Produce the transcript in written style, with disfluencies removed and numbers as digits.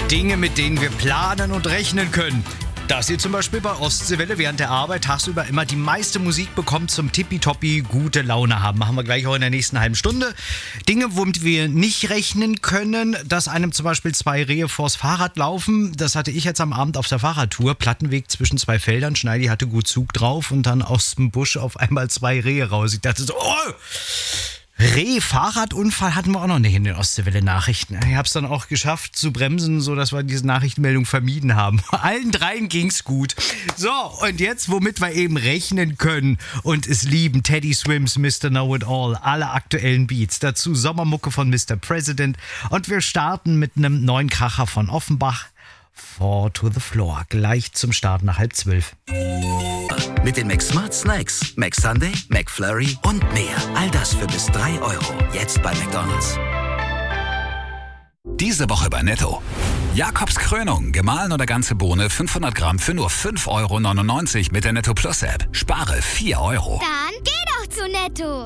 Dinge, mit denen wir planen und rechnen können. Dass ihr zum Beispiel bei Ostseewelle während der Arbeit tagsüber immer die meiste Musik bekommt zum tippitoppi gute Laune haben. Machen wir gleich auch in der nächsten halben Stunde. Dinge, womit wir nicht rechnen können, dass einem zum Beispiel 2 Rehe vors Fahrrad laufen. Das hatte ich jetzt am Abend auf der Fahrradtour. Plattenweg zwischen 2 Feldern. Schneidi hatte gut Zug drauf und dann aus dem Busch auf einmal 2 Rehe raus. Ich dachte so, oh! Reh-Fahrradunfall hatten wir auch noch nicht in den Ostseewelle-Nachrichten. Ich habe es dann auch geschafft zu bremsen, sodass wir diese Nachrichtenmeldung vermieden haben. Allen dreien ging's gut. So, und jetzt, womit wir eben rechnen können und es lieben. Teddy Swims, Mr. Know-It-All, alle aktuellen Beats. Dazu Sommermucke von Mr. President. Und wir starten mit einem neuen Kracher von Offenbach. Fall to the Floor. Gleich zum Start nach 11:30. Mit den McSmart Snacks, McSunday, McFlurry und mehr. All das für bis 3 Euro. Jetzt bei McDonald's. Diese Woche bei Netto. Jakobs Krönung, gemahlen oder ganze Bohne, 500 Gramm für nur 5,99 € mit der Netto Plus App. Spare 4 Euro. Dann geh doch zu Netto.